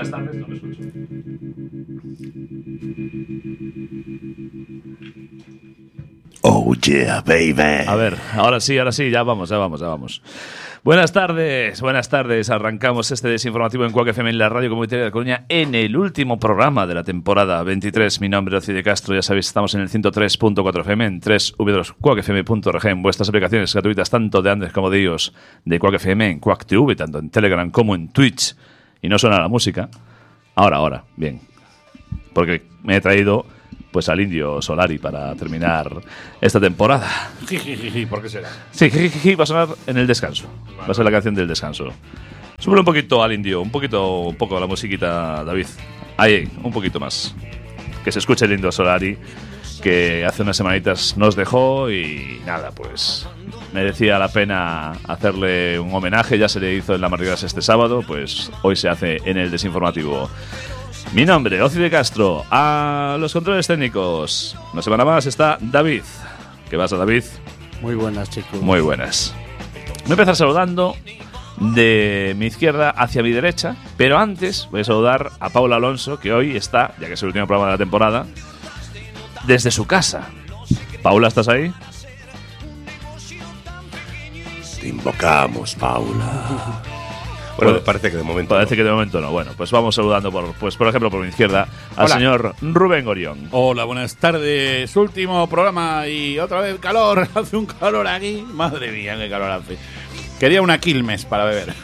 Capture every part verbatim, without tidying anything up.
Buenas tardes, no me escucho. Oh yeah, baby. A ver, ahora sí, ahora sí, ya vamos, ya vamos, ya vamos. Buenas tardes, buenas tardes. Arrancamos este desinformativo en Quack F M, en la radio comunitaria de Coruña, en el último programa de la temporada veintitrés. Mi nombre es Oci de Castro, ya sabéis, estamos en el ciento tres punto cuatro F M, en doble u doble u doble u punto quack f m punto org, en vuestras aplicaciones gratuitas, tanto de Android como de iOS, de Quack F M, en Quack T V, tanto en Telegram como en Twitch. Y no suena la música. Ahora, ahora, bien. Porque me he traído pues al Indio Solari para terminar esta temporada. Jijijiji, ¿por qué será? Sí, jijiji, va a sonar en el descanso. Va a ser la canción del descanso. Sube un poquito al Indio, un poquito, un poco la musiquita, David. Ahí, un poquito más. Que se escuche el Indio Solari, que hace unas semanitas nos dejó y nada, pues merecía la pena hacerle un homenaje. Ya se le hizo en la Madrigas este sábado, pues hoy se hace en el desinformativo. Mi nombre, Oci de Castro. A los controles técnicos. Una semana más está David. ¿Qué pasa, David? Muy buenas, chicos. Muy buenas. Voy a empezar saludando de mi izquierda hacia mi derecha, pero antes voy a saludar a Paula Alonso, que hoy está, ya que es el último programa de la temporada, desde su casa. Paula, ¿estás ahí? Te invocamos, Paula. Bueno, Pues, parece que de momento Parece no. que de momento no. Bueno, pues vamos saludando, por, pues por ejemplo, por mi izquierda, al Hola. señor Rubén Gorión. Hola, buenas tardes. Último programa y otra vez calor. Hace un calor aquí. Madre mía, qué calor hace. Quería una Quilmes para beber.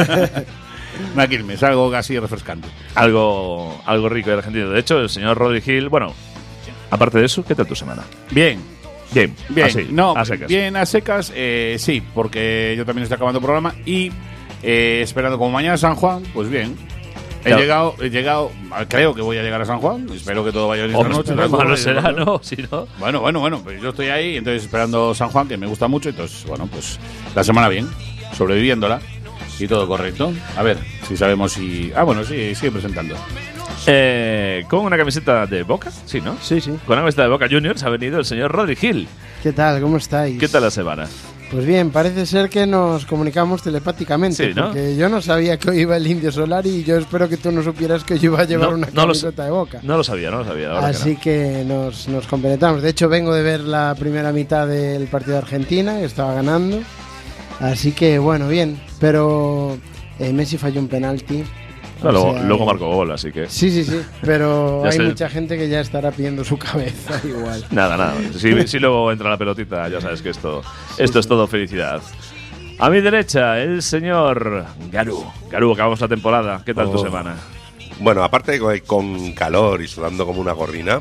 Una Quilmes, algo casi refrescante. Algo, algo rico y argentino. De hecho, el señor Rodri Gil, bueno, aparte de eso, ¿qué tal tu semana? Bien, Bien, bien. así, no, a secas. bien a secas, eh, sí, porque yo también estoy acabando el programa y eh, esperando como mañana San Juan, pues bien. He Claro. llegado, he llegado, creo que voy a llegar a San Juan. Espero que todo vaya bien esta Hombre, noche. pero ¿no? malo será, ¿no? Si no. Bueno, bueno, bueno, pues yo estoy ahí, entonces esperando San Juan, que me gusta mucho, entonces, bueno, pues la semana bien, sobreviviéndola y todo correcto. A ver, si sabemos si... Ah, bueno, sí, sigue presentando. Eh, con una camiseta de Boca, sí, ¿no? Sí, sí. Con una camiseta de Boca Juniors ha venido el señor Rodri Gil. ¿Qué tal? ¿Cómo estáis? ¿Qué tal la semana? Pues bien, parece ser que nos comunicamos telepáticamente. Sí, ¿no? Porque yo no sabía que hoy iba el Indio Solari y yo espero que tú no supieras que yo iba a llevar No, una no lo camiseta de Boca. No lo sabía, no lo sabía. la verdad Así que que, nos, nos compenetramos. De hecho, vengo de ver la primera mitad del partido de Argentina, que estaba ganando. Así que, bueno, bien. Pero eh, Messi falló un penalti. no. No, O luego, sea, luego marcó gol, así que... Sí, sí, sí. Pero Ya hay sé. mucha gente que ya estará pidiendo su cabeza igual. Nada, nada. Si, si luego entra la pelotita, ya sabes que esto, esto es todo felicidad. A mi derecha, el señor Garú. Garú, acabamos la temporada. ¿Qué tal tu Oh. semana? Bueno, aparte de que con calor y sudando como una gorrina,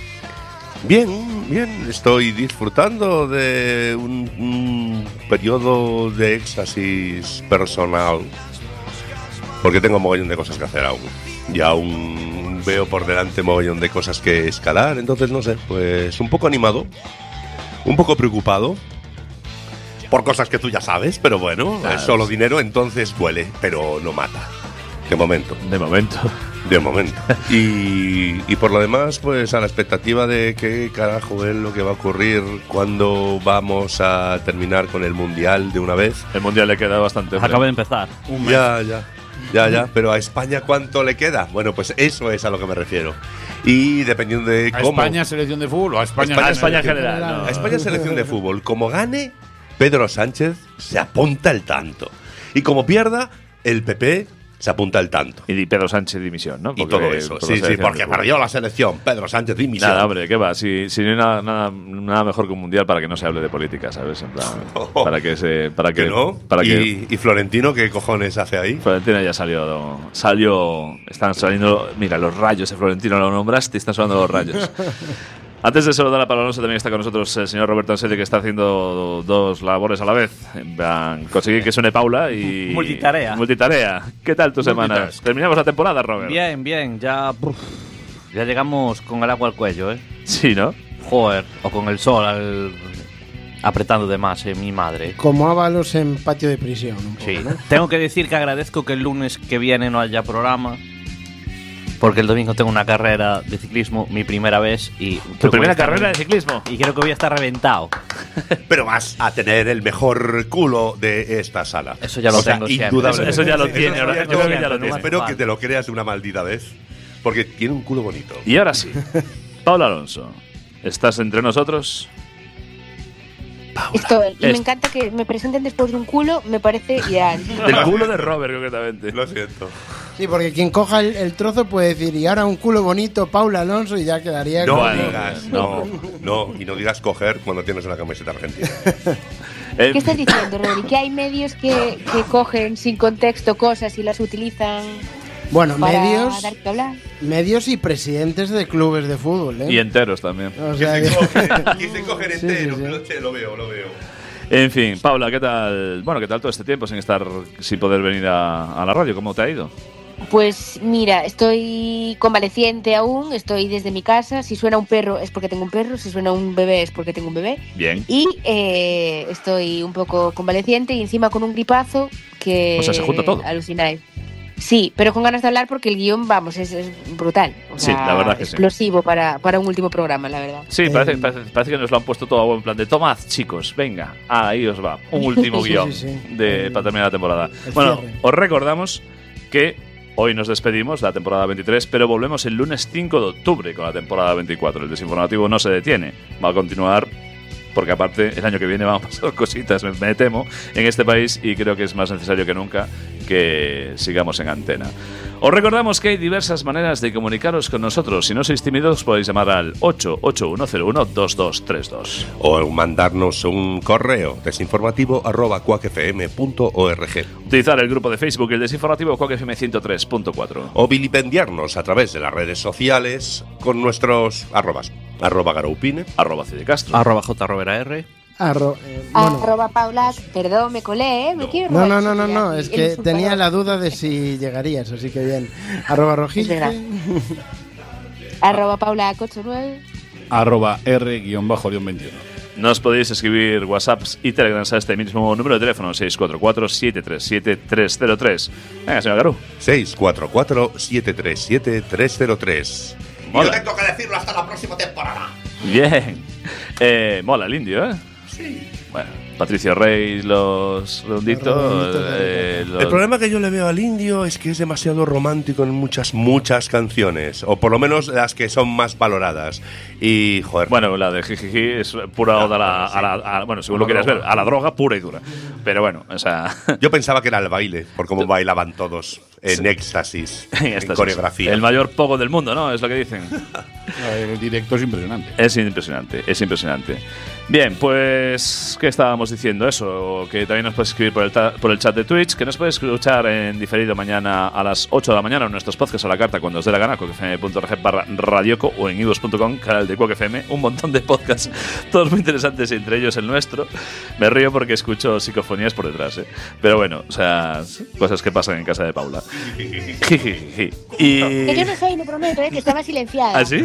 bien, bien, estoy disfrutando de un, un periodo de éxtasis personal, porque tengo mogollón de cosas que hacer aún. Y aún veo por delante mogollón de cosas que escalar, entonces no sé, pues un poco animado, un poco preocupado. Por cosas que tú ya sabes, pero bueno, Claro, es solo sí. dinero, entonces duele, pero no mata. De momento. De momento. De momento. Y, y por lo demás, pues a la expectativa de qué carajo es lo que va a ocurrir cuando vamos a terminar con el Mundial de una vez. El Mundial le queda bastante. hombre. Acaba de empezar. Un mes. Ya, ya, ya, ya. Pero a España, ¿cuánto le queda? Bueno, pues eso es a lo que me refiero. Y dependiendo de ¿A cómo... España selección de fútbol o a España? España, A España en selección? general. no. A España selección de fútbol. Como gane, Pedro Sánchez se apunta el tanto. Y como pierda, el P P se apunta el tanto. Y Pedro Sánchez dimisión, ¿no? Y Porque- todo eso. por la Sí, sí, selección porque de fútbol. perdió la selección. Pedro Sánchez dimisión. Nada, hombre, ¿qué va? Si, si no hay nada, nada, nada mejor que un mundial para que no se hable de política, ¿sabes? En plan, Oh, para que se. Para que, ¿Que no? Para ¿Y, que. ¿Y Florentino qué cojones hace ahí? Florentina ya salió. Salió. Están saliendo. Mira, los rayos de Florentino lo nombraste y están sonando los rayos. Antes de saludar a Pablo Alonso, también está con nosotros el señor Roberto Ansede, que está haciendo dos labores a la vez. En plan, conseguir que suene Paula y. Multitarea. Multitarea. ¿Qué tal tu semana? Multitask. Terminamos la temporada, Robert. Bien, bien, ya. Uf, ya llegamos con el agua al cuello, ¿eh? Sí, ¿no? Joder, o con el sol al- apretando de más, ¿eh? Mi madre. Como Ábalos en patio de prisión. Un poco, Sí. ¿no? Tengo que decir que agradezco que el lunes que viene no haya programa. Porque el domingo tengo una carrera de ciclismo, mi primera vez, y... ¿Tu primera carrera de ciclismo? Y creo que voy a estar reventado. Pero vas a tener el mejor culo de esta sala. Eso ya lo O sea, tengo siempre. indudablemente. Eso ya lo Sí, tiene, eso ahora- ya yo creo que ya lo tiene. tiene. Espero que te lo creas de una maldita vez. Porque tiene un culo bonito. Y ahora sí, Paula Alonso, ¿estás entre nosotros? Estoy. Y Es- me encanta que me presenten después de un culo, me parece ideal. Del culo de Robert, concretamente. Lo siento. Sí, porque quien coja el, el trozo puede decir, y ahora un culo bonito, Paula Alonso, y ya quedaría... No Bueno, digas, no, no, y no digas coger cuando tienes una camiseta argentina. Eh, ¿Qué estás diciendo, Rory? Que hay medios que, que cogen sin contexto cosas y las utilizan Bueno, para medios, dar que hablar. medios y presidentes de clubes de fútbol, ¿eh? y enteros también. O Que sea se que- cogen, que se cogen Sí, entero, sí, sí. pero che, lo veo, lo veo. En fin, Paula, ¿qué tal? Bueno, ¿qué tal todo este tiempo sin estar, sin poder venir a, a la radio? ¿Cómo te ha ido? Pues mira, estoy convaleciente aún, estoy desde mi casa. Si suena un perro es porque tengo un perro, si suena un bebé es porque tengo un bebé. Bien. Y eh, estoy un poco convaleciente y encima con un gripazo que... O sea, se junta todo. Alucináis. Sí, pero con ganas de hablar porque el guión, vamos, es, es brutal. O Sí, sea, la verdad que sí. explosivo para, para un último programa, la verdad. Sí, parece, Eh, parece, parece que nos lo han puesto todo a buen plan de tomad, chicos, venga, ahí os va, un último Sí, guión sí, sí. de, El- para terminar la temporada. el Bueno, cierre. os recordamos que hoy nos despedimos de la temporada veintitrés, pero volvemos el lunes cinco de octubre con la temporada veinticuatro. El desinformativo no se detiene, va a continuar porque aparte el año que viene van a pasar cositas, me, me temo, en este país y creo que es más necesario que nunca que sigamos en antena. Os recordamos que hay diversas maneras de comunicaros con nosotros. Si no sois tímidos podéis llamar al ocho ocho uno cero uno dos dos tres dos. O mandarnos un correo desinformativo arroba cuac f m punto org. Utilizar el grupo de Facebook El Desinformativo Quack F M ciento tres punto cuatro. O vilipendiarnos a través de las redes sociales con nuestros arrobas. Arroba Garoupine. Arroba C de Castro. Arroba jroberr. Arro- eh, bueno. Arroba Paula, perdón, me colé, ¿eh? Me quiero No, robar no, no, no, ese no, aquí, es el que usurpador. tenía la duda de si llegarías, así que bien. Arroba Es Rojilde. verdad. Arroba Paula ocho nueve. Arroba R-veintiuno. Nos podéis escribir WhatsApps y Telegrams a este mismo número de teléfono seis cuatro cuatro siete tres siete tres cero tres. Venga, señor Garú. seis cuatro cuatro siete tres siete tres cero tres. Mola. tengo que decirlo hasta la próxima temporada. Bien. Eh, mola el indio, ¿eh? Sí. Bueno, Patricio Rey, los redonditos. Los redonditos de- eh, los- El problema que yo le veo al indio es que es demasiado romántico en muchas, muchas canciones. O por lo menos las que son más valoradas. Y, joder. Bueno, la de Jijiji es pura oda a la, a la- a- bueno, según lo quieras ver, a la droga pura y dura. Pero bueno, o sea, Yo pensaba que era el baile, por cómo bailaban todos en éxtasis, en, esta es coreografía. el mayor pogo del mundo, ¿no? Es lo que dicen. El directo es impresionante. Es impresionante, es impresionante. Bien, pues, ¿qué estábamos diciendo? Eso, que también nos puedes escribir por el, ta- por el chat de Twitch, que nos puedes escuchar en diferido mañana a las ocho de la mañana en nuestros podcasts a la carta cuando os dé la gana, cuac f m punto org barra radioco o en ivos punto com, canal de Quack F M, un montón de podcasts, todos muy interesantes, entre ellos el nuestro. Me río porque escucho psicofonías por detrás, ¿eh? Pero bueno, o sea, cosas que pasan en casa de Paula. Que y... yo no soy, lo prometo, ¿eh? Que estaba silenciada. ¿Ah, sí?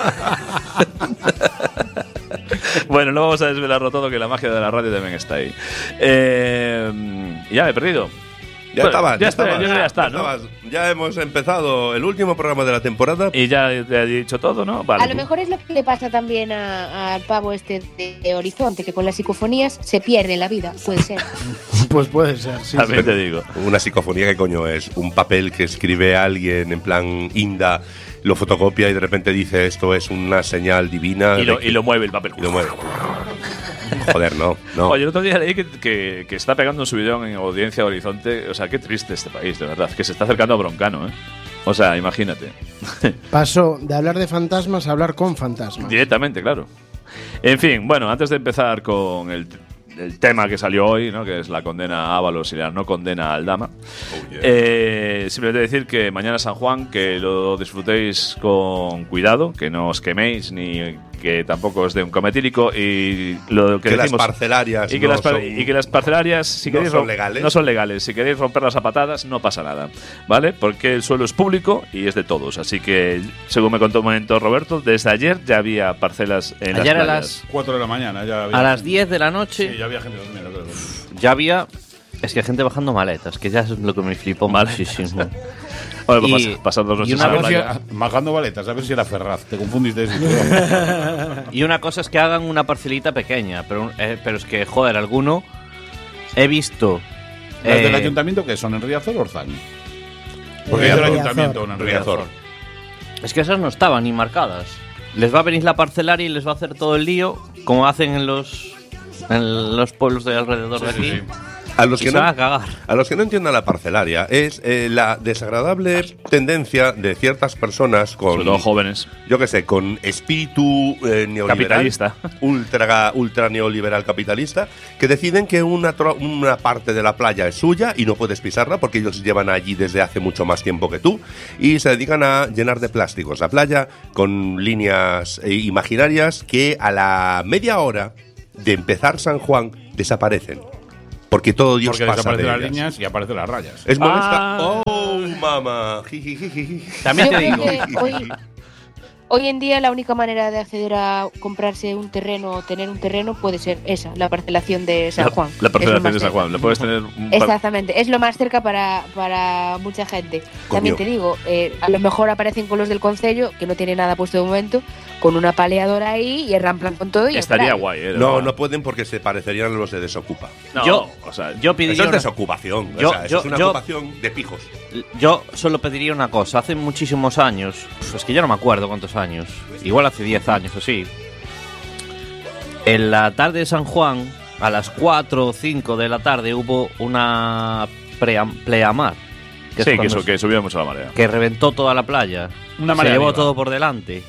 Bueno, no vamos a desvelarlo todo, que la magia de la radio también está ahí. Eh, ya me he perdido. Ya Bueno, estabas, ya ya, está, estabas, yo creo que ya está, ¿no? estabas. Ya hemos empezado el último programa de la temporada. Y ya te he dicho todo, ¿no? Vale. A lo mejor es lo que le pasa también a- al pavo este de Horizonte, que con las psicofonías se pierde en la vida, puede ser. Pues puede ser, sí. También te digo. Una psicofonía, ¿qué coño es? Un papel que escribe alguien en plan Inda, lo fotocopia y de repente dice esto es una señal divina. Y lo, de y lo mueve el papel. y lo mueve. Joder, no, no. Oye, el otro día leí que, que, que está pegando un subidón en audiencia Horizonte. O sea, qué triste este país, de verdad. Que se está acercando a Broncano, ¿eh? O sea, imagínate. Pasó de hablar de fantasmas a hablar con fantasmas. Directamente, claro. En fin, bueno, antes de empezar con el, el tema que salió hoy, ¿no? Que es la condena a Ábalos y la no condena a Aldama. Oh, yeah. Eh, simplemente decir que mañana San Juan, que lo disfrutéis con cuidado, que no os queméis ni que tampoco os dé un coma etílico y lo que, que las decimos, parcelarias y que, no las, par- son- y que las parcelarias si no queréis son rom- legales. no son legales. Si queréis romperlas a patadas no pasa nada, ¿vale? Porque el suelo es público y es de todos. Así que, según me contó un momento Roberto, desde ayer ya había parcelas en Ayer a las las, playas. cuatro de la mañana ya había a las gente. diez de la Sí, noche ya había gente durmiendo, creo. ya había. Es que gente bajando maletas, que ya es lo que me flipó Maletas. muchísimo. Bueno, Y- pues pas- pasar dos y noches una en la A ver si playa. era- Majando baletas, a ver si era Ferraz. Te confundiste de sitio. Y una cosa es que hagan una parcelita pequeña, pero, eh, pero es que, joder, alguno he visto. ¿Las eh, del ayuntamiento que son? ¿En Riazor o Orzán? Porque Eh, es del Riazor. ayuntamiento, no en Riazor. Riazor. Es que esas no estaban ni marcadas. Les va a venir la parcelaria y les va a hacer todo el lío, como hacen en los en los pueblos de alrededor Sí, de sí, aquí. sí. A los, Y que se no, van a cagar. a los que no entiendan la parcelaria, es eh, la desagradable tendencia de ciertas personas con, Sobre todo jóvenes. yo qué sé, con espíritu eh, neoliberal, Capitalista. ultra, ultra neoliberal capitalista, que deciden que una, tro- una parte de la playa es suya y no puedes pisarla porque ellos llevan allí desde hace mucho más tiempo que tú y se dedican a llenar de plásticos la playa con líneas eh, imaginarias que a la media hora de empezar San Juan desaparecen. Porque todo Dios Porque pasa desaparecen de las ellas. líneas y aparecen las rayas. Es molesta. Ah. ¡Oh, mamá! Jijijiji. También Yo te creo digo, que hoy, hoy en día la única manera de acceder a comprarse un terreno o tener un terreno puede ser esa, la parcelación de San Juan. La, la Es lo parcelación más de San cerca. Juan. Le puedes tener un par- Exactamente, es lo más cerca para, para mucha gente. También Coño. te digo, eh, a lo mejor aparecen con los del concello, que no tiene nada puesto de momento, con una paleadora ahí y erramplan con todo y Estaría atrás. guay, ¿eh? No, no pueden porque se parecerían a los de Desocupa. No, yo, o sea, yo Eso pediría es una- desocupación. Yo- o sea, eso yo- es una yo- ocupación de pijos. Yo solo pediría una cosa. Hace muchísimos años, pues que ya no me acuerdo cuántos años, igual hace diez años o sí, en la tarde de San Juan, a las cuatro o cinco de la tarde, hubo una prea- pleamar. Que es sí, que, cuando eso, que subió mucho la marea. que reventó toda la playa. Una se marea llevó viva. todo por delante.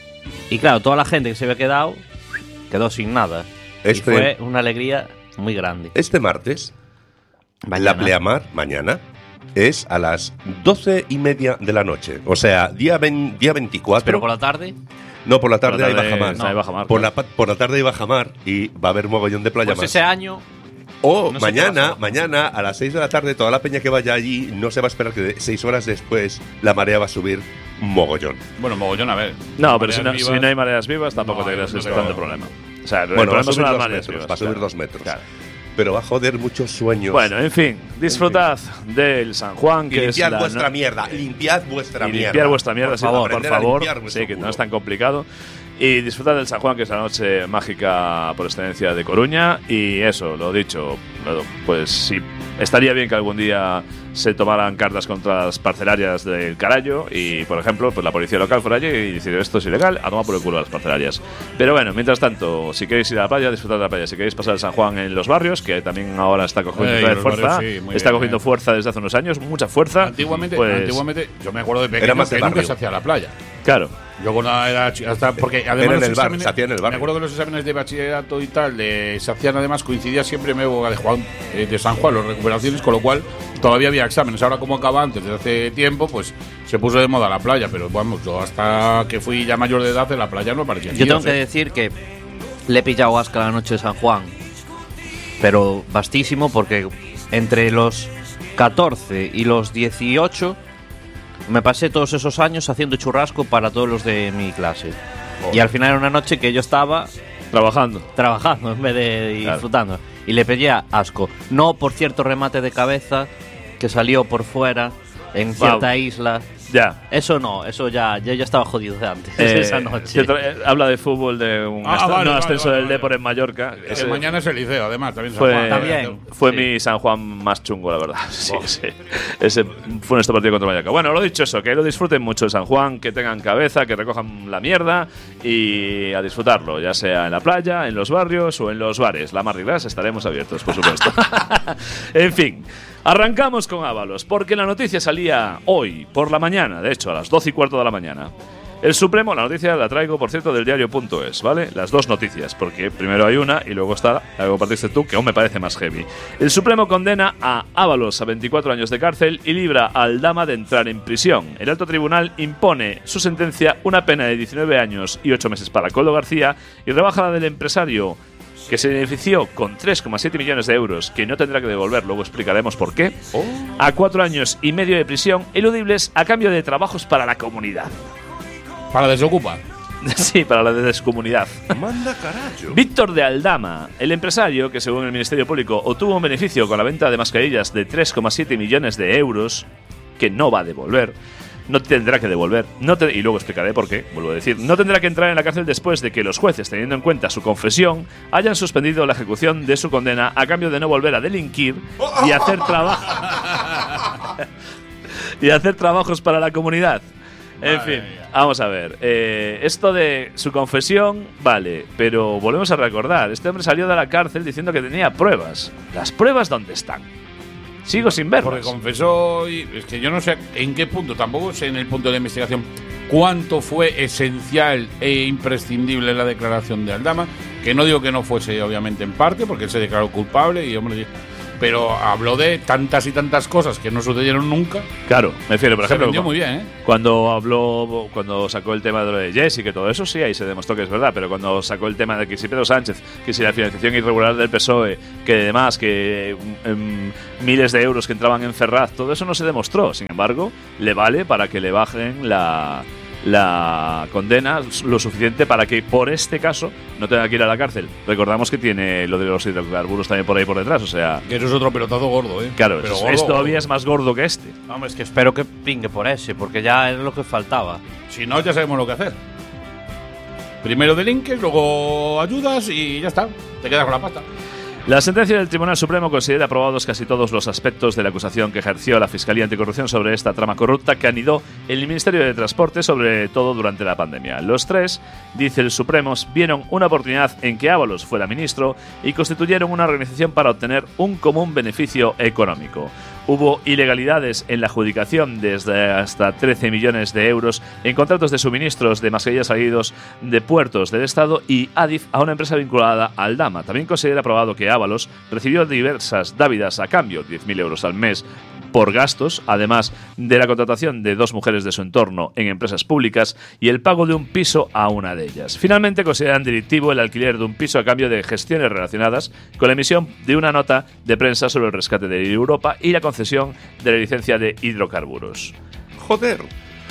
Y claro, toda la gente que se había quedado quedó sin nada. Y Este- fue una alegría muy grande. Este martes, Mañana. la pleamar, mañana, es a las doce y media de la noche. O sea, día, vein- día veinticuatro. Pero por la tarde, No, por la tarde, Por la hay tarde, bajamar. no, hay bajamar, por, claro. la, pa- por la tarde hay bajamar y va a haber mogollón de playa pues más. ese año O no sé qué mañana, pasó. mañana a las seis de la tarde, toda la peña que vaya allí no se va a esperar que de- seis horas después la marea va a subir mogollón. Bueno, mogollón, a ver. No, pero si no, Mareas si vivas. no hay mareas vivas, tampoco No, te creas no que es creo. tanto problema. O sea, el Bueno, va a problema son subir las dos mareas metros, vivas, va a subir claro. dos metros. Claro. Pero va a joder muchos sueños. Bueno, en fin, disfrutad del San Juan, y que es limpiad la vuestra no- mierda, limpiad vuestra y mierda. limpiar vuestra mierda, por sí, favor, por aprender a favor. limpiar vuestro Sí, que no culo. es tan complicado. Y disfrutad del San Juan, que es la noche mágica por excelencia de Coruña. Y eso, lo dicho, lo- pues sí, estaría bien que algún día se tomaran cartas contra las parcelarias del Carallo y, por ejemplo, pues la policía local fuera allí y decir esto es ilegal, a tomar por el culo a las parcelarias. Pero bueno, mientras tanto, si queréis ir a la playa, disfrutad de la playa. Si queréis pasar el San Juan en los barrios, que también ahora está cogiendo Ey, otra vez los fuerza, barrios, sí, muy está bien, cogiendo bien. fuerza desde hace unos años, mucha fuerza. Antiguamente, pues, antiguamente, yo me acuerdo de pequeño Era más de que nunca barrio. se hacía la playa. Claro. Yo cuando era chi- hasta porque además Era en los el bar, exámenes- se hacía en el barrio. Me acuerdo que los exámenes de bachillerato y tal de, se hacían además coincidía siempre en época de Juan eh, de San Juan, las recuperaciones, con lo cual todavía había exámenes. Ahora como acaba antes desde hace tiempo, pues se puso de moda la playa, pero vamos, yo hasta que fui ya mayor de edad en la playa no aparecía. yo tengo que decir que le he pillado asca la noche de San Juan. Pero vastísimo, porque entre los catorce y los dieciocho me pasé todos esos años haciendo churrasco para todos los de mi clase. Y al final era una noche que yo estaba Trabajando. trabajando en vez de Claro. disfrutando. Y le pedía asco. No por cierto remate de cabeza que salió por fuera en cierta Wow. isla. Ya. Eso no, eso ya, yo ya estaba jodido de antes, Eh, esa noche. cierto, eh, habla de fútbol de un Ah, ast- vale, no, vale, ascenso vale, del vale. Depor en Mallorca. Que Ese mañana es el liceo, además, también San fue, Juan. También. fue Sí. mi San Juan más chungo, la verdad. Sí, sí. Ese fue nuestro partido contra Mallorca. Bueno, lo dicho eso, que lo disfruten mucho de San Juan, que tengan cabeza, que recojan la mierda y a disfrutarlo, ya sea en la playa, en los barrios o en los bares. La Mardi Gras estaremos abiertos, por supuesto. En fin, arrancamos con Ábalos, porque la noticia salía hoy, por la mañana, de hecho, a las doce y cuarto de la mañana. El Supremo, la noticia la traigo, por cierto, del diario.es, ¿vale? Las dos noticias, porque primero hay una y luego está la que compartiste tú, que aún me parece más heavy. El Supremo condena a Ábalos a veinticuatro años de cárcel y libra a Aldama de entrar en prisión. El alto tribunal impone su sentencia una pena de diecinueve años y ocho meses para Coldo García y rebaja la del empresario que se benefició con tres coma siete millones de euros, que no tendrá que devolver, luego explicaremos por qué, a cuatro años y medio de prisión eludibles a cambio de trabajos para la comunidad. Para Desocupa. Sí, para la descomunidad. Manda carajo. Víctor de Aldama, el empresario que según el Ministerio Público obtuvo un beneficio con la venta de mascarillas de tres coma siete millones de euros, que no va a devolver. No tendrá que devolver, no te, y luego explicaré por qué, vuelvo a decir, no tendrá que entrar en la cárcel después de que los jueces, teniendo en cuenta su confesión, hayan suspendido la ejecución de su condena a cambio de no volver a delinquir y hacer trabajo y hacer trabajos para la comunidad. En fin, vamos a ver, eh, esto de su confesión, vale, pero volvemos a recordar, este hombre salió de la cárcel diciendo que tenía pruebas. ¿Las pruebas dónde están? Sigo sin verlas. Porque confesó, y es que yo no sé en qué punto, tampoco sé en el punto de la investigación cuánto fue esencial e imprescindible la declaración de Aldama, que no digo que no fuese obviamente en parte, porque él se declaró culpable y hombre, pero habló de tantas y tantas cosas que no sucedieron nunca. Claro, me refiero, por se ejemplo, vendió muy bien, ¿eh? Cuando habló, cuando sacó el tema de lo de Jesse, que todo eso sí, ahí se demostró que es verdad, pero cuando sacó el tema de que si Pedro Sánchez, que si la financiación irregular del P S O E, que demás, que um, miles de euros que entraban en Ferraz, todo eso no se demostró. Sin embargo, le vale para que le bajen la, la condena lo suficiente para que por este caso no tenga que ir a la cárcel. Recordamos que tiene lo de los hidrocarburos también por ahí por detrás, o sea… Que eso es otro pelotazo gordo, ¿eh? Claro, pero es, gordo, es todavía gordo. es más gordo que este. Hombre, es que espero que pingue por ese, porque ya es lo que faltaba. Si no, ya sabemos lo que hacer. Primero delinques, luego ayudas y ya está. Te quedas con la pasta. La sentencia del Tribunal Supremo considera aprobados casi todos los aspectos de la acusación que ejerció la Fiscalía Anticorrupción sobre esta trama corrupta que anidó el Ministerio de Transporte, sobre todo durante la pandemia. Los tres, dice el Supremo, vieron una oportunidad en que Ábalos fuera ministro y constituyeron una organización para obtener un común beneficio económico. Hubo ilegalidades en la adjudicación desde hasta trece millones de euros en contratos de suministros de mascarillas salidos de puertos del Estado y Adif a una empresa vinculada al Aldama. También considera aprobado que Ábalos recibió diversas dávidas a cambio, diez mil euros al mes, por gastos, además de la contratación de dos mujeres de su entorno en empresas públicas y el pago de un piso a una de ellas. Finalmente, consideran delictivo el alquiler de un piso a cambio de gestiones relacionadas con la emisión de una nota de prensa sobre el rescate de Europa y la concesión de la licencia de hidrocarburos. Joder.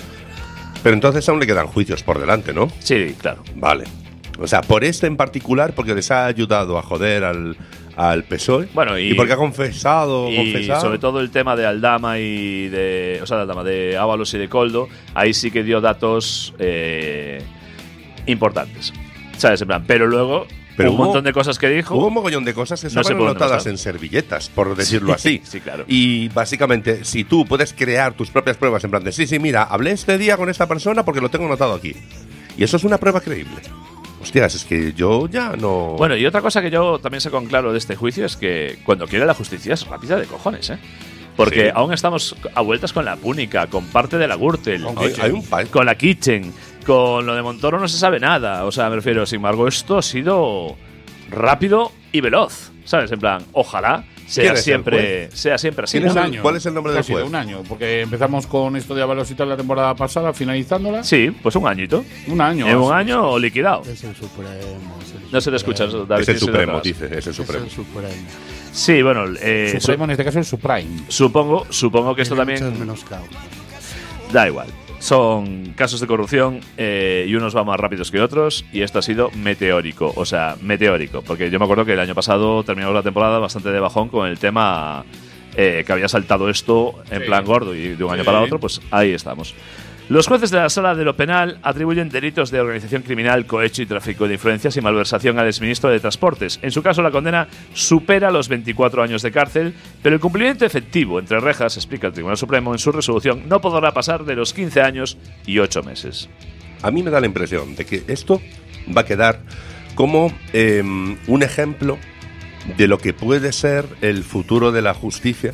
Pero entonces aún le quedan juicios por delante, ¿no? Sí, claro. Vale. O sea, por este en particular, porque les ha ayudado a joder al, al P S O E. Bueno, y, y porque ha confesado, y confesado. sobre todo el tema de Aldama y de, o sea, de Aldama, de Ábalos y de Coldo, ahí sí que dio datos eh, importantes, ¿sabes? En plan, pero luego Pero un hubo, montón de cosas que dijo. Hubo un mogollón de cosas que no estaban se anotadas demostrar. en servilletas, por decirlo así. Sí, claro. Y básicamente, si tú puedes crear tus propias pruebas, en plan de, sí, sí, mira, hablé este día con esta persona porque lo tengo anotado aquí. Y eso es una prueba creíble. Hostias, es que yo ya no… Bueno, y otra cosa que yo también saco en claro de este juicio es que cuando quiere la justicia es rápida de cojones, ¿eh? Porque Sí. aún estamos a vueltas con la Púnica, con parte de la Gürtel, Con hay, hay un pa- con la Kitchen, con lo de Montoro no se sabe nada. O sea, me refiero, sin embargo, esto ha sido rápido y veloz, ¿sabes? En plan, ojalá sea ¿Quién es el siempre, juez? sea siempre así. ¿Quién es Un el- año. ¿Cuál es el nombre del Casi de juez? Un año, porque empezamos con esto de Ábalos y tal la temporada pasada, finalizándola. Sí, pues un añito. Un año. En un año liquidado. Es el Supremo. Es el No se te escucha, Supremo. David. Es el sí, sí, Supremo, detrás. dice, es el Es Supremo. el Supremo. Sí, bueno, eh, Supremo, en este caso, es Supreme. su- supongo, supongo que esto Tiene también muchos menoscabos. da igual. Son casos de corrupción eh, y unos van más rápidos que otros y esto ha sido meteórico, o sea, meteórico, porque yo me acuerdo que el año pasado terminamos la temporada bastante de bajón con el tema eh, que había saltado esto en Sí. plan gordo y de un año Sí. para otro, pues ahí estamos. Los jueces de la Sala de lo Penal atribuyen delitos de organización criminal, cohecho y tráfico de influencias y malversación al exministro de Transportes. En su caso, la condena supera los veinticuatro años de cárcel, pero el cumplimiento efectivo entre rejas, explica el Tribunal Supremo en su resolución, no podrá pasar de los quince años y ocho meses. A mí me da la impresión de que esto va a quedar como eh, un ejemplo de lo que puede ser el futuro de la justicia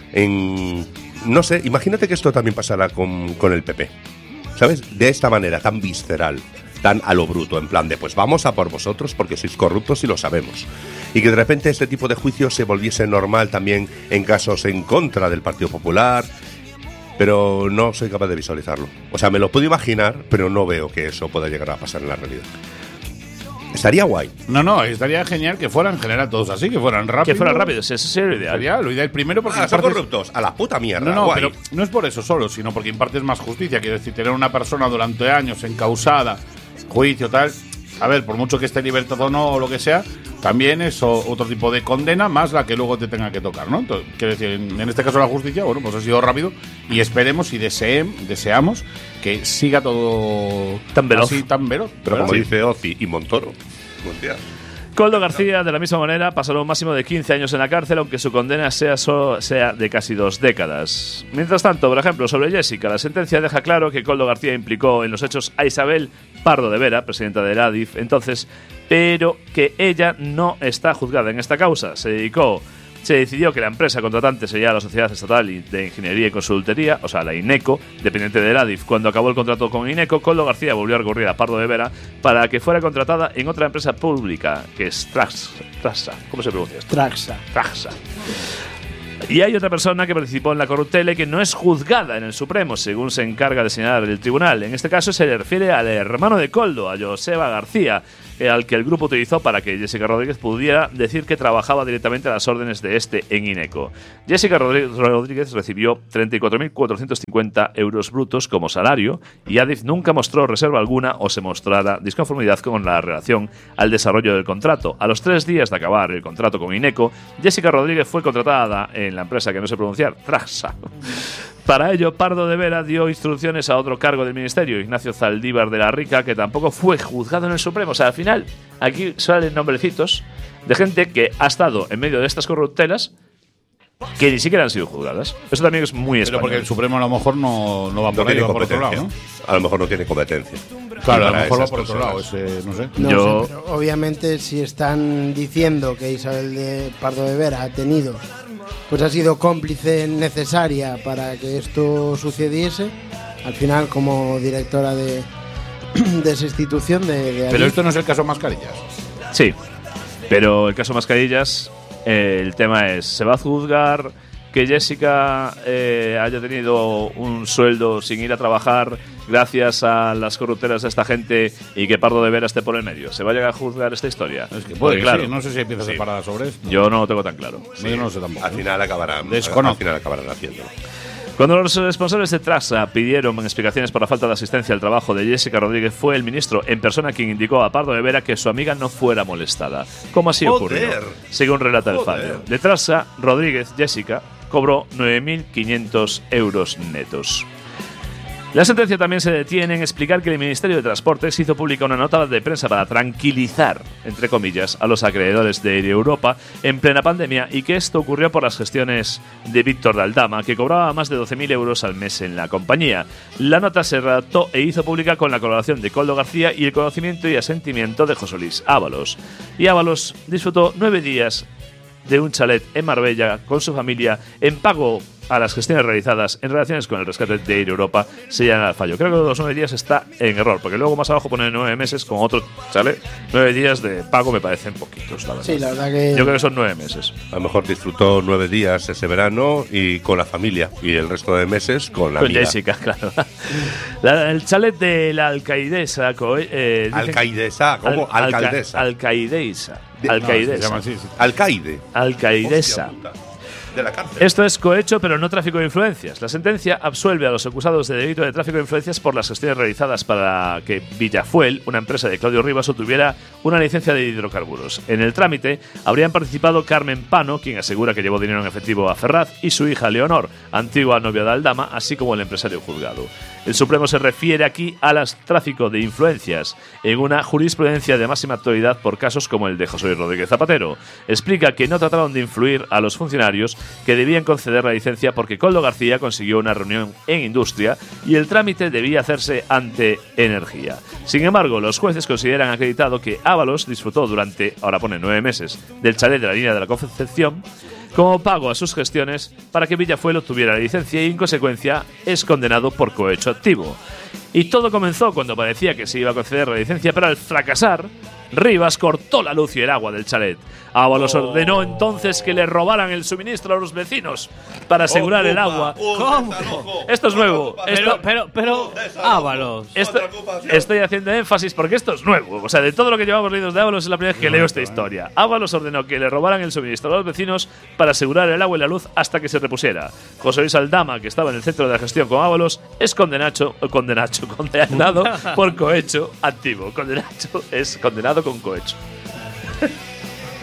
en… No sé, imagínate que esto también pasará con, con el P P, ¿sabes? De esta manera, tan visceral, tan a lo bruto, en plan de, pues vamos a por vosotros porque sois corruptos y lo sabemos. Y que de repente este tipo de juicios se volviese normal también en casos en contra del Partido Popular, pero no soy capaz de visualizarlo. O sea, me lo puedo imaginar, pero no veo que eso pueda llegar a pasar en la realidad. Estaría guay. No, no, estaría genial que fueran en general todos así, que fueran rápidos. Que fueran rápidos, eso sería lo ideal. Sería lo ideal primero porque Ah, son impartes- corruptos, a la puta mierda. No, no, guay. pero no es por eso solo, sino porque impartes más justicia. Quiero decir, tener una persona durante años encausada, juicio, tal. A ver, por mucho que esté en libertad o no, o lo que sea, también es o, otro tipo de condena más la que luego te tenga que tocar, ¿no? Entonces, quiero decir, en, en este caso la justicia, bueno, pues ha sido rápido y esperemos y deseem, deseamos que siga todo tan veloz. Así, tan veloz. Pero como sí. dice Ozzy y Montoro, buen día. Koldo García, de la misma manera, pasará un máximo de quince años en la cárcel, aunque su condena sea, solo, sea de casi dos décadas. Mientras tanto, por ejemplo, sobre Jessica, la sentencia deja claro que Koldo García implicó en los hechos a Isabel Pardo de Vera, presidenta del A D I F, entonces, pero que ella no está juzgada en esta causa. Se dedicó... Se decidió que la empresa contratante sería la Sociedad Estatal de Ingeniería y Consultoría, o sea, la INECO, dependiente del A D I F. Cuando acabó el contrato con INECO, Koldo García volvió a recurrir a Pardo de Vera para que fuera contratada en otra empresa pública, que es Traxa. Traxa. ¿Cómo se pronuncia esto? Traxa. Traxa. Y hay otra persona que participó en la corruptela y que no es juzgada en el Supremo, según se encarga de señalar el tribunal. En este caso se le refiere al hermano de Koldo, a Joseba García, al que el grupo utilizó para que Jessica Rodríguez pudiera decir que trabajaba directamente a las órdenes de este en INECO. Jessica Rodríguez recibió treinta y cuatro mil cuatrocientos cincuenta euros brutos como salario y A D I F nunca mostró reserva alguna o se mostrara disconformidad con la relación al desarrollo del contrato. A los tres días de acabar el contrato con INECO, Jessica Rodríguez fue contratada en la empresa que no sé pronunciar, Traxa. Para ello, Pardo de Vera dio instrucciones a otro cargo del ministerio, Ignacio Zaldívar de la Rica, que tampoco fue juzgado en el Supremo. O sea, al final, aquí salen nombrecitos de gente que ha estado en medio de estas corruptelas que ni siquiera han sido juzgadas. Eso también es muy español. Pero porque el Supremo a lo mejor no, no va No por ahí, tiene va por otro lado, ¿no? competencia. A lo mejor no tiene competencia. Claro, a lo Para mejor va esas por otro personas. lado, ese, no sé. No Yo- sé, pero obviamente si están diciendo que Isabel de Pardo de Vera ha tenido, pues ha sido cómplice necesaria para que esto sucediese, al final como directora de, de esa institución de, de Pero allí. esto no es el caso Mascarillas. Sí, pero el caso Mascarillas, eh, el tema es, ¿se va a juzgar que Jessica eh, haya tenido un sueldo sin ir a trabajar gracias a las corruptelas de esta gente y que Pardo de Vera esté por el medio? ¿Se va a llegar a juzgar esta historia? Es que puede, Porque, claro, sí, no sé si hay piezas Sí. separadas sobre esto. yo no lo tengo tan claro. No, yo no lo sé tampoco. Al final acabarán, Desconozco. al final acabarán haciéndolo. Cuando los responsables de Traxa pidieron explicaciones por la falta de asistencia al trabajo de Jessica Rodríguez, fue el ministro en persona quien indicó a Pardo de Vera que su amiga no fuera molestada. ¿Cómo así Joder. ocurrió? Según relata el Joder. fallo. De Traxa, Rodríguez, Jessica, cobró nueve mil quinientos euros netos. La sentencia también se detiene en explicar que el Ministerio de Transportes hizo pública una nota de prensa para tranquilizar, entre comillas, a los acreedores de Air Europa en plena pandemia y que esto ocurrió por las gestiones de Víctor de Aldama, que cobraba más de doce mil euros al mes en la compañía. La nota se redactó e hizo pública con la colaboración de Koldo García y el conocimiento y asentimiento de José Luis Ábalos. Y Ábalos disfrutó nueve días de un chalet en Marbella con su familia en pago a las gestiones realizadas en relaciones con el rescate de Air Europa señala el fallo. Creo que los nueve días está en error, porque luego más abajo pone nueve meses con otro chalet. Nueve días de pago me parecen poquitos, la verdad. Sí, la verdad que... Yo creo que son nueve meses. A lo mejor disfrutó nueve días ese verano y con la familia y el resto de meses con la Con amiga. Jessica, claro. La- el chalet de la alcaidesa. co- Eh, dicen- Alcaidesa, ¿cómo? Al- alca- Alcaldesa. Alcaidesa. De- No, Alcaidesa. se llama así, sí. Alcaide. Alcaidesa. Hostia puta. De la cárcel. Esto es cohecho, pero no tráfico de influencias. La sentencia absuelve a los acusados de delito de tráfico de influencias por las gestiones realizadas para que Villafuel, una empresa de Claudio Rivas, obtuviera una licencia de hidrocarburos. En el trámite habrían participado Carmen Pano, quien asegura que llevó dinero en efectivo a Ferraz, y su hija Leonor, antigua novia de Aldama, así como el empresario juzgado. El Supremo se refiere aquí al tráfico de influencias en una jurisprudencia de máxima actualidad por casos como el de José Luis Rodríguez Zapatero. Explica que no trataron de influir a los funcionarios que debían conceder la licencia porque Koldo García consiguió una reunión en Industria y el trámite debía hacerse ante Energía. Sin embargo, los jueces consideran acreditado que Ábalos disfrutó durante, ahora pone nueve meses, del chalet de la línea de la Concepción como pago a sus gestiones para que Villafuel obtuviera la licencia y en consecuencia es condenado por cohecho activo. Y todo comenzó cuando parecía que se iba a conceder la licencia, pero al fracasar, Rivas cortó la luz y el agua del chalet. Ábalos ordenó entonces que le robaran el suministro a los vecinos para asegurar el agua. ¿Cómo? Esto es nuevo. Esto, Pero, pero, pero, Ábalos. esto- estoy haciendo énfasis porque esto es nuevo. O sea, de todo lo que llevamos leídos de Ábalos es la primera vez que leo esta historia. Ábalos ordenó que le robaran el suministro a los vecinos para asegurar el agua y la luz hasta que se repusiera. José Luis Aldama, que estaba en el centro de la gestión con Ábalos, es condenacho, condenacho, condenado por cohecho activo. Condenacho es condenado con cohecho.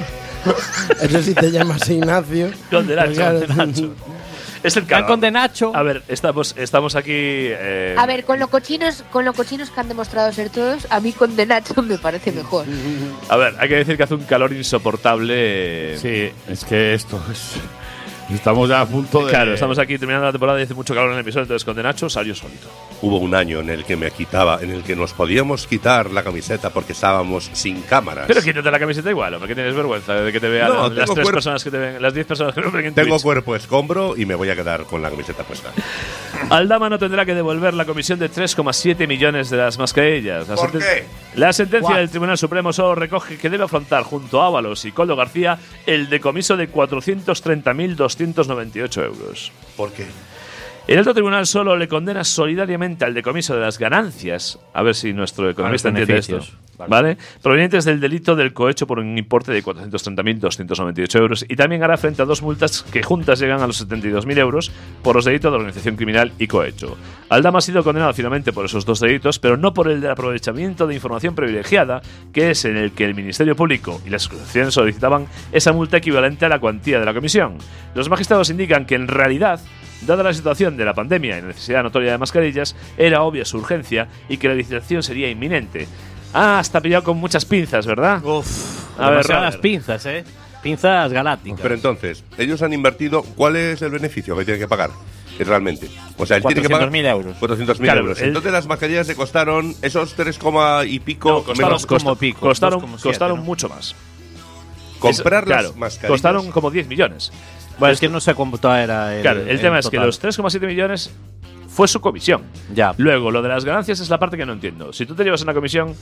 Eso sí te llamas Ignacio. Conde Nacho, Claro. Conde Nacho. Es el El calor. Conde Nacho. A ver, estamos, estamos aquí. eh, A ver, con lo cochinos, con lo cochinos que han demostrado ser todos, a mí con De Nacho me parece mejor. A ver, hay que decir que hace un calor insoportable. eh, Sí, es que esto es. Estamos ya a punto de. Claro, estamos aquí terminando la temporada y hace mucho calor en el episodio, entonces Conde Nacho salió solito. Hubo un año en el que me quitaba, en el que nos podíamos quitar la camiseta porque estábamos sin cámaras. Pero quítate la camiseta igual, hombre, que tienes vergüenza de que te vean No, las tengo tres cuerpo- personas que te ven, las diez personas que nos ven en Tengo Twitch. cuerpo escombro y me voy a quedar con la camiseta puesta. Aldama no tendrá que devolver la comisión de tres coma siete millones de las mascarillas. La ¿Por senten- qué? La sentencia Guau. del Tribunal Supremo solo recoge que debe afrontar junto a Ábalos y Coldo García el decomiso de cuatrocientos treinta mil doscientos noventa y ocho euros. ¿Por qué? El alto tribunal solo le condena solidariamente al decomiso de las ganancias, a ver si nuestro economista los entiende esto, beneficios. ¿vale? Provenientes del delito del cohecho por un importe de cuatrocientos treinta mil doscientos noventa y ocho euros, y también hará frente a dos multas que juntas llegan a los setenta y dos mil euros por los delitos de organización criminal y cohecho. Aldama ha sido condenado finalmente por esos dos delitos, pero no por el del aprovechamiento de información privilegiada, que es en el que el Ministerio Público y las asociaciones solicitaban esa multa equivalente a la cuantía de la comisión. Los magistrados indican que en realidad, dada la situación de la pandemia y necesidad notoria de mascarillas, era obvia su urgencia y que la licitación sería inminente. Ah, está pillado con muchas pinzas, ¿verdad? Uf, A ver, demasiadas Robert. pinzas, ¿eh? Pinzas galácticas. Pero entonces, ellos han invertido. ¿Cuál es el beneficio que tienen que pagar? Que realmente. O sea, él tiene que pagar cuatrocientos mil euros. cuatrocientos mil Claro, euros. el- Entonces las mascarillas le costaron esos tres coma y pico. No, costaron, menos como costa- pico, costaron, dos coma siete, costaron ¿no? mucho más. comprar Eso- las claro, mascarillas. costaron como diez millones. Bueno, es que no sé cuánto era el. Claro, el tema es que total. los tres coma siete millones fue su comisión. Ya. Luego, lo de las ganancias es la parte que no entiendo. Si tú te llevas una comisión,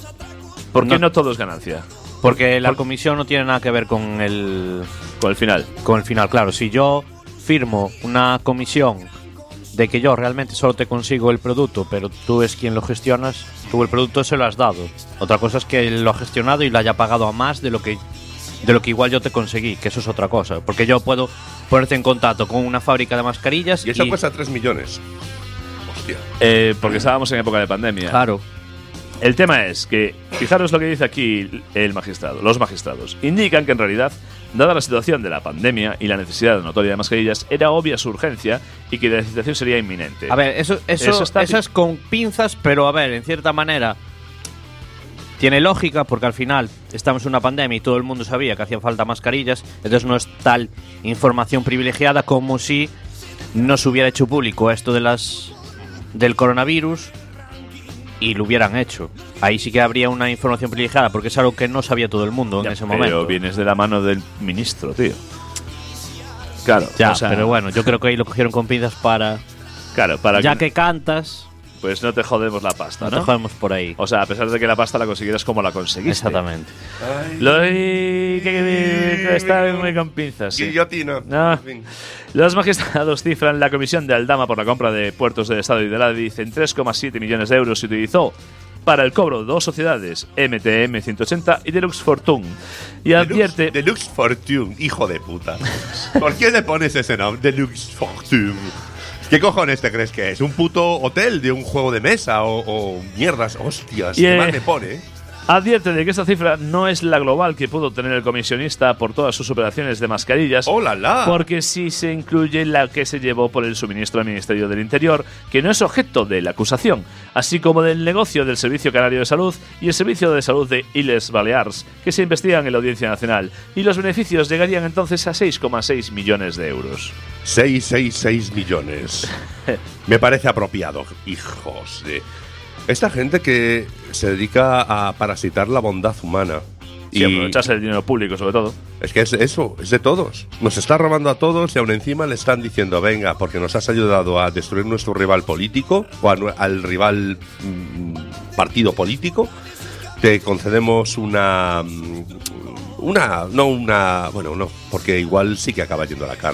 ¿por qué no, No. todo es ganancia? Porque la comisión no tiene nada que ver con el. Con el final. Con el final, claro. Si yo firmo una comisión de que yo realmente solo te consigo el producto, pero tú es quien lo gestionas, tú el producto se lo has dado. Otra cosa es que él lo ha gestionado y lo haya pagado a más de lo que de lo que igual yo te conseguí, que eso es otra cosa. Porque yo puedo ponerte en contacto con una fábrica de mascarillas Y eso cuesta tres millones. Hostia. Eh, porque estábamos en época de pandemia. Claro. El tema es que, fijaros lo que dice aquí el magistrado, los magistrados, indican que en realidad, dada la situación de la pandemia y la necesidad notoria de mascarillas, era obvia su urgencia y que la licitación sería inminente. A ver, eso, eso, Eso está eso es con pinzas, pero a ver, en cierta manera tiene lógica porque al final estamos en una pandemia y todo el mundo sabía que hacían falta mascarillas, entonces no es tal información privilegiada como si no se hubiera hecho público esto de las del coronavirus y lo hubieran hecho. Ahí sí que habría una información privilegiada porque es algo que no sabía todo el mundo en Ya, ese pero momento. vienes de la mano del ministro, tío. Claro, Ya, o sea, pero bueno, yo creo que ahí lo cogieron con pinzas para Claro, para ya que, que cantas, pues no te jodemos la pasta, no ¿no? te jodemos por ahí. O sea, a pesar de que la pasta la consiguieras como la conseguiste. Exactamente. Lo que, que- que está muy con pinzas. sí. Guillotina. No. En fin. Los magistrados cifran la comisión de Aldama por la compra de puertos del Estado y del Adif en tres coma siete millones de euros se utilizó para el cobro de dos sociedades, M T M ciento ochenta y Deluxe Fortune. Y advierte... Deluxe, Deluxe Fortune, hijo de puta. ¿Por qué le pones ese nombre? Deluxe Fortune. ¿Qué cojones te crees que es? ¿Un puto hotel de un juego de mesa? ¿O, o mierdas? Hostias, Y, ¿qué eh, mal me pone? Advierte de que esta cifra no es la global que pudo tener el comisionista por todas sus operaciones de mascarillas, ¡Oh, la, la! porque sí se incluye la que se llevó por el suministro al Ministerio del Interior, que no es objeto de la acusación, así como del negocio del Servicio Canario de Salud y el Servicio de Salud de Illes Balears, que se investigan en la Audiencia Nacional, y los beneficios llegarían entonces a seis coma seis millones de euros. seis coma sesenta y seis millones. Me parece apropiado, hijos de... Esta gente que se dedica a parasitar la bondad humana. Y aprovecharse del dinero público, sobre todo. Es que es eso, es de todos. Nos está robando a todos y aún encima le están diciendo, venga, porque nos has ayudado a destruir nuestro rival político o a nue- al rival mm, partido político, te concedemos una... mm, una... no una... bueno, no, porque igual sí que acaba yendo a la cárcel.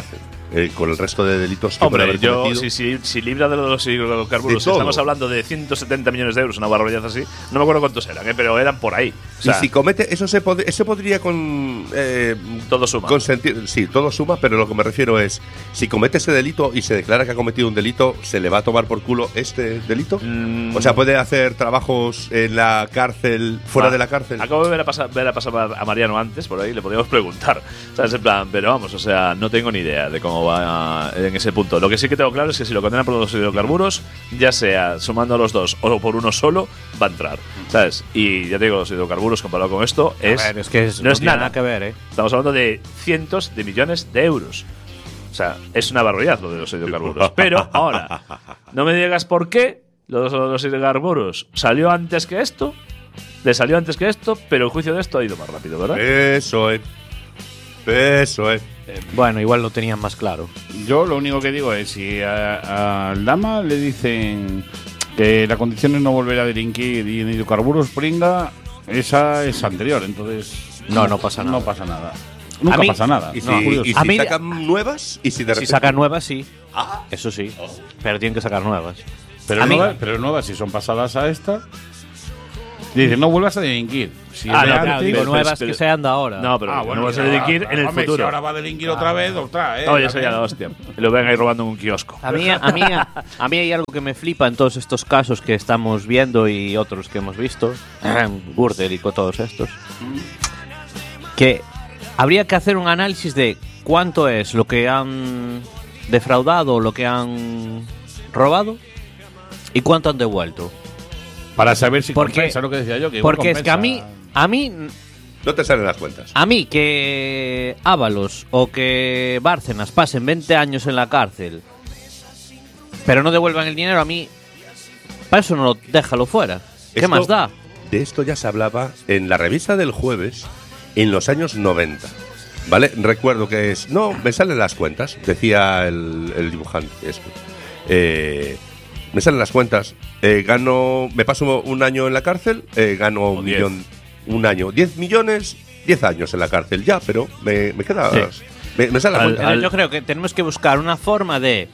eh, con el resto de delitos que puede Hombre, haber yo, cometido. si, si, si libra de los hidrocarburos, De todo. estamos hablando de ciento setenta millones de euros, una barbaridad así. No me acuerdo cuántos eran, ¿eh? Pero eran por ahí. O sea, y si comete, eso se, pod- eso podría con. Eh, todo suma. consentir- sí, todo suma, pero lo que me refiero es: si comete ese delito y se declara que ha cometido un delito, ¿se le va a tomar por culo este delito? Mm. O sea, puede hacer trabajos en la cárcel, fuera Ah, de la cárcel. Acabo de ver a, pasar, ver a pasar a Mariano antes, por ahí, le podríamos preguntar. ¿Sabes? En plan, pero vamos, o sea, no tengo ni idea de cómo va en ese punto. Lo que sí que tengo claro es que si lo condenan por los hidrocarburos, ya sea sumando a los dos o por uno solo, va a entrar. ¿Sabes? Y ya te digo, los hidrocarburos comparado con esto es. A ver, es que es- no no es tiene nada. nada que ver, ¿eh? Estamos hablando de cientos de millones de euros. O sea, es una barbaridad lo de los hidrocarburos. Pero ahora, no me digas por qué los, los hidrocarburos salió antes que esto. Le salió antes que esto, pero el juicio de esto ha ido más rápido, ¿verdad? Eso es. Eso es. Bueno, igual lo tenían más claro. Yo lo único que digo es, si a- al Dama le dicen que la condición es no volver a delinquir y en hidrocarburos pringa, esa es anterior, entonces No, no pasa nada. No pasa nada. Nunca A mí- pasa nada. Y si, No, curioso. y si A mí- sacan nuevas, y si de Si repente. sacan nuevas, sí. Eso sí. Pero tienen que sacar nuevas. pero, a mí- nuevas, pero nuevas, si son pasadas a esta, dicen no vuelvas a delinquir. Si Ah, es de no, antes- claro, Digo, pero- nuevas pero- que sean de ahora. No, pero Ah, no va a ya, ser delinquir en el hombre, futuro. Si ahora va a delinquir otra vez, otra, ¿eh? Oye, eso ya la hostia. Y lo ven ahí robando en un kiosco. A mí, a, mí, a mí hay algo que me flipa en todos estos casos que estamos viendo y otros que hemos visto, Gürtel y con todos estos, que habría que hacer un análisis de cuánto es lo que han defraudado, lo que han robado y cuánto han devuelto. Para saber si Porque- compensa lo que decía yo. Que igual Porque es que a mí, compensa. a mí, No te salen las cuentas. a mí que Ábalos o que Bárcenas pasen veinte años en la cárcel, pero no devuelvan el dinero, a mí, para eso no lo déjalo fuera. ¿Qué Esto- más da? De esto ya se hablaba en la revista del Jueves en los años noventa. ¿Vale? Recuerdo que es. No, me salen las cuentas, decía el, el dibujante. Este. Eh, me salen las cuentas. Eh, gano. Me paso un año en la cárcel, eh, gano un diez. millón. Un año. Diez millones, diez años en la cárcel. Ya, pero me, me queda. Sí. Me, me sale la Al- cuenta. Pero al- yo creo que tenemos que buscar una forma de...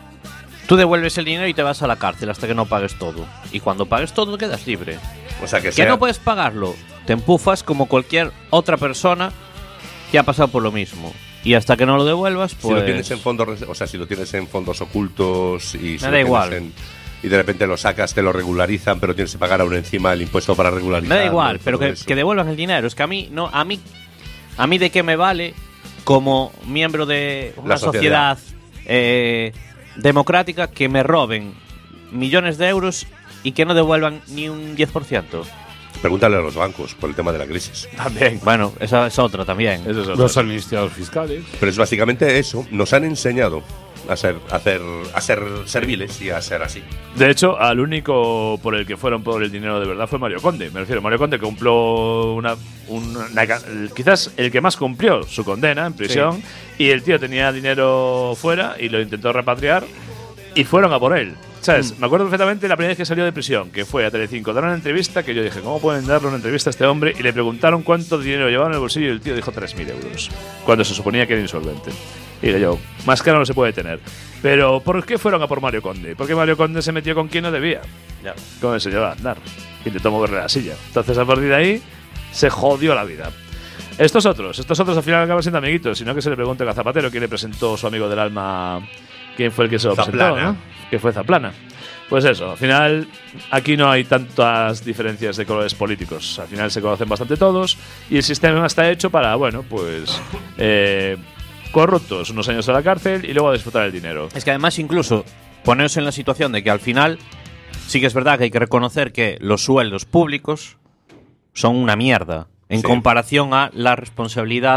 Tú devuelves el dinero y te vas a la cárcel hasta que no pagues todo. Y cuando pagues todo quedas libre. O sea que Que sea. no puedes pagarlo, te empufas como cualquier otra persona que ha pasado por lo mismo. Y hasta que no lo devuelvas, Si pues... lo tienes en fondos, res- o sea, si lo tienes en fondos ocultos y, si Me lo da tienes igual. en- y de repente lo sacas, te lo regularizan, pero tienes que pagar aún encima el impuesto para regularizar. Me da igual, y pero todo que, eso. que devuelvan el dinero. Es que a mí, no, a mí, a mí de qué me vale como miembro de una La sociedad. sociedad, eh, democrática que me roben millones de euros y que no devuelvan ni un diez por ciento. Pregúntale a los bancos por el tema de la crisis. También. Bueno, esa es otra también. Eso es Los otro. administradores fiscales. Pero es básicamente eso. Nos han enseñado a ser, a hacer, a ser serviles y a ser así. De hecho, al único por el que fueron por el dinero de verdad fue Mario Conde. Me refiero, Mario Conde cumplió una, una- una- quizás el que más cumplió su condena en prisión, y el tío tenía dinero fuera y lo intentó repatriar y fueron a por él. ¿Sabes? Me acuerdo perfectamente la primera vez que salió de prisión, que fue a Telecinco, dar una entrevista, que yo dije, ¿cómo pueden darle una entrevista a este hombre? Y le preguntaron cuánto dinero llevaba en el bolsillo y el tío dijo tres mil euros, cuando se suponía que era insolvente. Y digo yo, más caro no se puede tener. Pero ¿por qué fueron a por Mario Conde? Porque Mario Conde se metió con quien no debía, con el señor Aznar. Intentó moverle la silla. Entonces a partir de ahí se jodió la vida. Estos otros, estos otros al final acaban siendo amiguitos, sino que se le pregunte a Zapatero quién le presentó su amigo del alma, quién fue el que se lo presentó, Zaplana. ¿no? Que fue Zaplana. Pues eso, al final aquí no hay tantas diferencias de colores políticos. Al final se conocen bastante todos y el sistema está hecho para, bueno, pues eh, corruptos, unos años a la cárcel y luego a disfrutar el dinero. Es que además incluso poneros en la situación de que al final sí que es verdad que hay que reconocer que los sueldos públicos son una mierda en Sí. comparación a la responsabilidad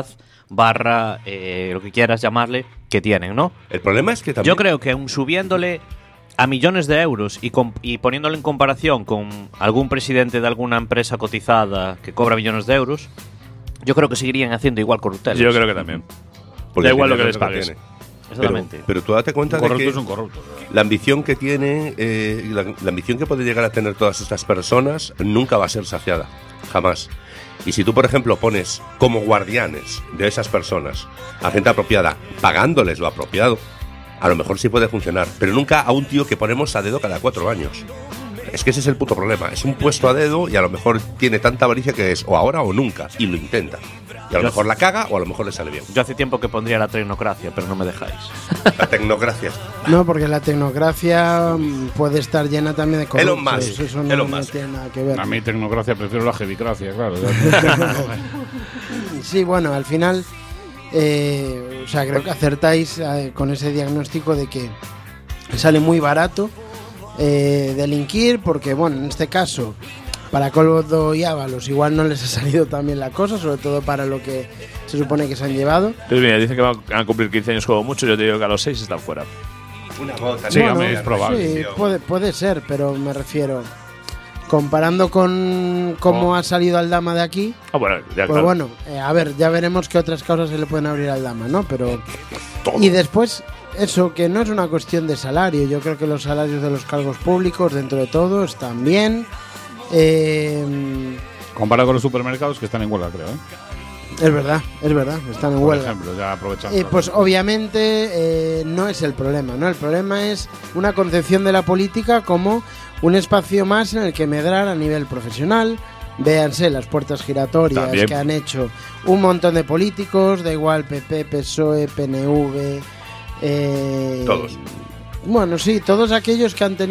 barra eh, lo que quieras llamarle que tienen, ¿no? El problema es que también. Yo creo que aun subiéndole a millones de euros y, com- y poniéndolo en comparación con algún presidente de alguna empresa cotizada que cobra millones de euros, yo creo que seguirían haciendo igual corrupteles. Yo creo que también. porque da igual tiene lo que les que pagues. tiene. Pero, Exactamente. pero tú date cuenta Un de corrupto que es un corrupto. la ambición que tiene, eh, la, la ambición que puede llegar a tener todas estas personas nunca va a ser saciada, jamás. Y si tú, por ejemplo, pones como guardianes de esas personas a gente apropiada, pagándoles lo apropiado, a lo mejor sí puede funcionar, pero nunca a un tío que ponemos a dedo cada cuatro años. Es que ese es el puto problema. Es un puesto a dedo y a lo mejor tiene tanta avaricia que es o ahora o nunca, y lo intenta. Y a lo Yo mejor la caga o a lo mejor le sale bien. Yo hace tiempo que pondría la tecnocracia, pero no me dejáis. La tecnocracia. No, porque la tecnocracia mm, puede estar llena también de corruptos. Elon Musk, Eso no, Elon no Musk. tiene nada que ver. A mí tecnocracia prefiero la jevicracia, claro. Sí, bueno, al final, eh, o sea, creo que acertáis eh, con ese diagnóstico de que sale muy barato eh, delinquir, porque, bueno, en este caso, para Coldo y Ábalos igual no les ha salido tan bien la cosa, sobre todo para lo que se supone que se han llevado. Pues mira, dicen que van a cumplir quince años como mucho, yo te digo que a los seis están fuera. Una gota. Sí, ¿no? hombre, es probable. Sí, puede, puede ser, pero me refiero, comparando con cómo Oh. ha salido Aldama de aquí, Ah, bueno, ya pues claro. bueno, eh, a ver, ya veremos qué otras causas se le pueden abrir al Aldama, ¿no? Pero y después eso, que no es una cuestión de salario. Yo creo que los salarios de los cargos públicos, dentro de todo, están bien. Eh, Comparado con los supermercados que están en huelga, creo. ¿eh? es verdad, es verdad, están en Por huelga. ejemplo, ya aprovechando. Eh, pues obviamente eh, no es el problema, ¿no? El problema es una concepción de la política como un espacio más en el que medrar a nivel profesional. Véanse las puertas giratorias También. que han hecho un montón de políticos, da igual P P, P S O E, P N V. Eh, Todos. Bueno, sí, todos aquellos que han tenido